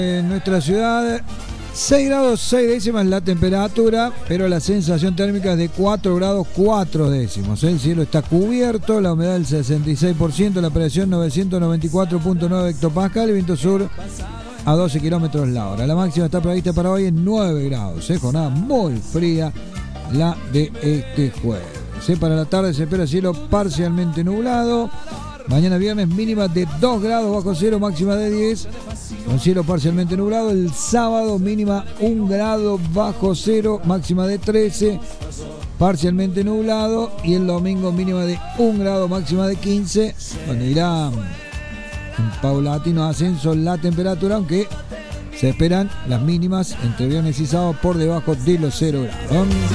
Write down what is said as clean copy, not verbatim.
En nuestra ciudad, 6 grados 6 décimas la temperatura, pero la sensación térmica es de 4 grados 4 décimos. El cielo está cubierto, la humedad del 66%, la presión 994.9 hectopascal, el viento sur a 12 kilómetros la hora. La máxima está prevista para hoy en 9 grados. Jornada muy fría la de este jueves. Para la tarde se espera cielo parcialmente nublado. Mañana viernes mínima de 2 grados bajo cero, máxima de 10, con cielo parcialmente nublado. El sábado mínima 1 grado bajo cero, máxima de 13, parcialmente nublado. Y el domingo mínima de 1 grado, máxima de 15, donde irá en paulatino ascenso la temperatura, aunque se esperan las mínimas entre viernes y sábado por debajo de los 0 grados.